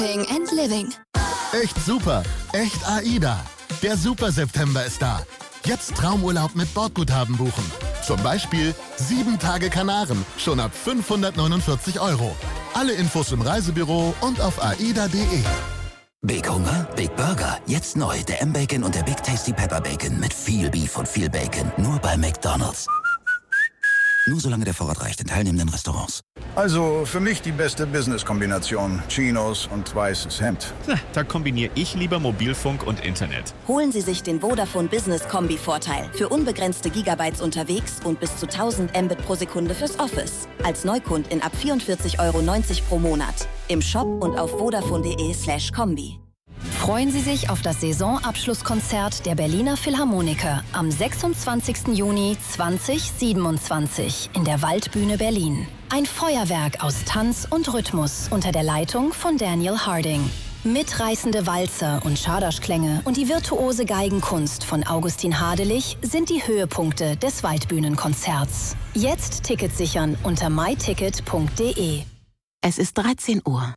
and Living. Echt super, echt AIDA. Der Super September ist da. Jetzt Traumurlaub mit Bordguthaben buchen. Zum Beispiel 7 Tage Kanaren, schon ab 549 €. Alle Infos im Reisebüro und auf aida.de. Big Hunger, Big Burger. Jetzt neu, der M-Bacon und der Big Tasty Pepper Bacon mit viel Beef und viel Bacon. Nur bei McDonald's. Nur solange der Vorrat reicht in teilnehmenden Restaurants. Also für mich die beste Business-Kombination. Chinos und weißes Hemd. Da kombiniere ich lieber Mobilfunk und Internet. Holen Sie sich den Vodafone Business Kombi-Vorteil. Für unbegrenzte Gigabytes unterwegs und bis zu 1000 Mbit pro Sekunde fürs Office. Als Neukundin ab 44,90 € pro Monat. Im Shop und auf vodafone.de/kombi. Freuen Sie sich auf das Saisonabschlusskonzert der Berliner Philharmoniker am 26. Juni 2027 in der Waldbühne Berlin. Ein Feuerwerk aus Tanz und Rhythmus unter der Leitung von Daniel Harding. Mitreißende Walzer und Schaderschklänge und die virtuose Geigenkunst von Augustin Hadelich sind die Höhepunkte des Waldbühnenkonzerts. Jetzt Tickets sichern unter myticket.de. Es ist 13 Uhr.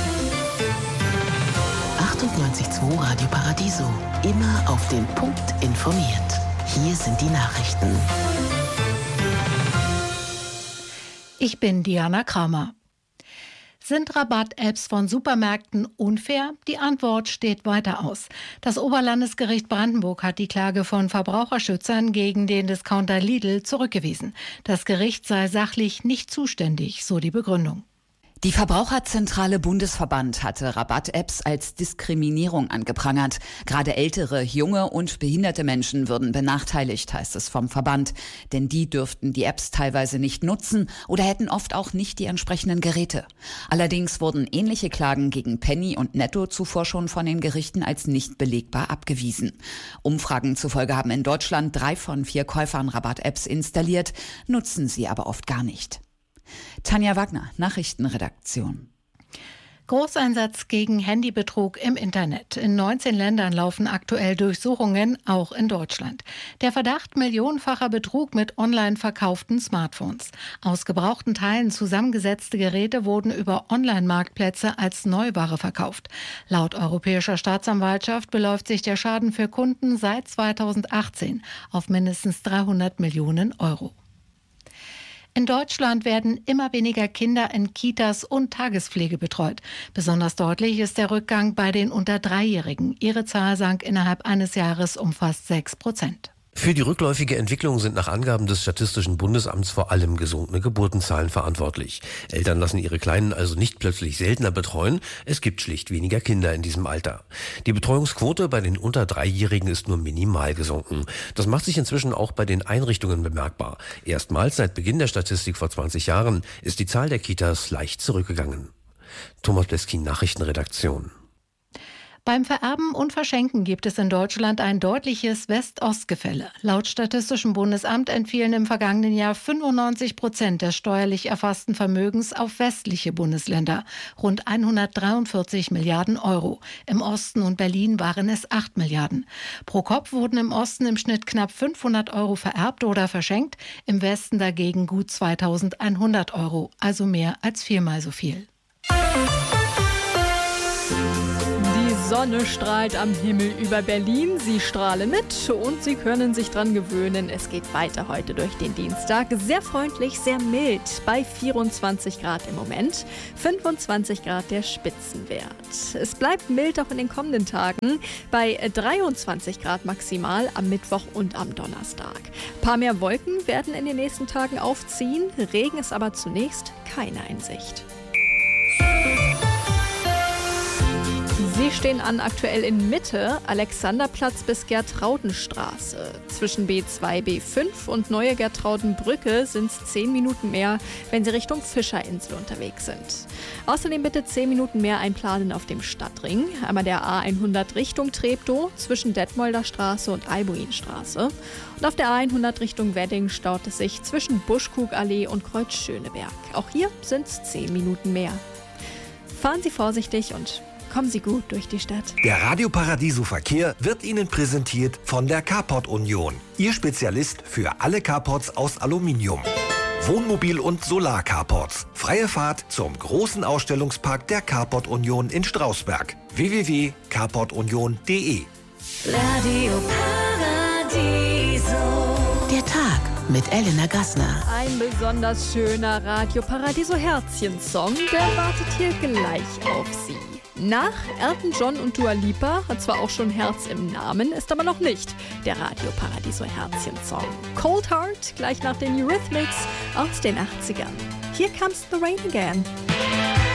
98.2 Radio Paradiso. Immer auf den Punkt informiert. Hier sind die Nachrichten. Ich bin Diana Kramer. Sind Rabatt-Apps von Supermärkten unfair? Die Antwort steht weiter aus. Das Oberlandesgericht Brandenburg hat die Klage von Verbraucherschützern gegen den Discounter Lidl zurückgewiesen. Das Gericht sei sachlich nicht zuständig, so die Begründung. Die Verbraucherzentrale Bundesverband hatte Rabatt-Apps als Diskriminierung angeprangert. Gerade ältere, junge und behinderte Menschen würden benachteiligt, heißt es vom Verband. Denn die dürften die Apps teilweise nicht nutzen oder hätten oft auch nicht die entsprechenden Geräte. Allerdings wurden ähnliche Klagen gegen Penny und Netto zuvor schon von den Gerichten als nicht belegbar abgewiesen. Umfragen zufolge haben in Deutschland 3 von 4 Käufern Rabatt-Apps installiert, nutzen sie aber oft gar nicht. Tanja Wagner, Nachrichtenredaktion. Großeinsatz gegen Handybetrug im Internet. In 19 Ländern laufen aktuell Durchsuchungen, auch in Deutschland. Der Verdacht millionenfacher Betrug mit online verkauften Smartphones. Aus gebrauchten Teilen zusammengesetzte Geräte wurden über Online-Marktplätze als Neuware verkauft. Laut Europäischer Staatsanwaltschaft beläuft sich der Schaden für Kunden seit 2018 auf mindestens 300 Millionen €. In Deutschland werden immer weniger Kinder in Kitas und Tagespflege betreut. Besonders deutlich ist der Rückgang bei den unter 3-Jährigen. Ihre Zahl sank innerhalb eines Jahres um fast 6%. Für die rückläufige Entwicklung sind nach Angaben des Statistischen Bundesamts vor allem gesunkene Geburtenzahlen verantwortlich. Eltern lassen ihre Kleinen also nicht plötzlich seltener betreuen. Es gibt schlicht weniger Kinder in diesem Alter. Die Betreuungsquote bei den unter 3-Jährigen ist nur minimal gesunken. Das macht sich inzwischen auch bei den Einrichtungen bemerkbar. Erstmals seit Beginn der Statistik vor 20 Jahren ist die Zahl der Kitas leicht zurückgegangen. Thomas Bleskin, Nachrichtenredaktion. Beim Vererben und Verschenken gibt es in Deutschland ein deutliches West-Ost-Gefälle. Laut Statistischem Bundesamt entfielen im vergangenen Jahr 95% des steuerlich erfassten Vermögens auf westliche Bundesländer, rund 143 Milliarden €. Im Osten und Berlin waren es 8 Milliarden. Pro Kopf wurden im Osten im Schnitt knapp 500 € vererbt oder verschenkt, im Westen dagegen gut 2.100 €, also mehr als 4-mal so viel. Die Sonne strahlt am Himmel über Berlin. Sie strahlen mit und Sie können sich dran gewöhnen. Es geht weiter heute durch den Dienstag. Sehr freundlich, sehr mild. Bei 24 Grad im Moment. 25 Grad der Spitzenwert. Es bleibt mild auch in den kommenden Tagen. Bei 23 Grad maximal am Mittwoch und am Donnerstag. Ein paar mehr Wolken werden in den nächsten Tagen aufziehen. Regen ist aber zunächst keine in Sicht. Sie stehen an aktuell in Mitte, Alexanderplatz bis Gertraudenstraße. Zwischen B2, B5 und Neue Gertraudenbrücke sind es 10 Minuten mehr, wenn Sie Richtung Fischerinsel unterwegs sind. Außerdem bitte 10 Minuten mehr einplanen auf dem Stadtring. Einmal der A100 Richtung Treptow zwischen Detmolder Straße und Albuinstraße. Und auf der A100 Richtung Wedding staut es sich zwischen Buschkugallee und Kreuz Schöneberg. Auch hier sind es 10 Minuten mehr. Fahren Sie vorsichtig und kommen Sie gut durch die Stadt. Der Radio Paradiso Verkehr wird Ihnen präsentiert von der Carport Union. Ihr Spezialist für alle Carports aus Aluminium. Wohnmobil- und Solar-Carports. Freie Fahrt zum großen Ausstellungspark der Carport Union in Strausberg. www.carportunion.de. Radio Paradiso. Der Tag mit Elena Gassner. Ein besonders schöner Radio Paradiso Herzchen-Song, der wartet hier gleich auf Sie. Nach Elton John und Dua Lipa hat zwar auch schon Herz im Namen, ist aber noch nicht der Radio Paradiso Herzchen-Song. Cold Heart, gleich nach den Eurythmics aus den 80ern. Here Comes the Rain Again.